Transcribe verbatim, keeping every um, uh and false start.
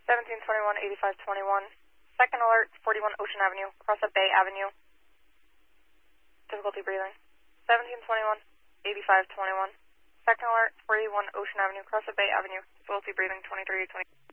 seventeen twenty-one, eighty-five twenty-one. Second alert, forty-one Ocean Avenue, cross up Bay Avenue. Difficulty breathing. seventeen twenty-one, eighty-five twenty-one. Second alert, forty-one Ocean Avenue, cross up Bay Avenue. Difficulty breathing, twenty-three twenty.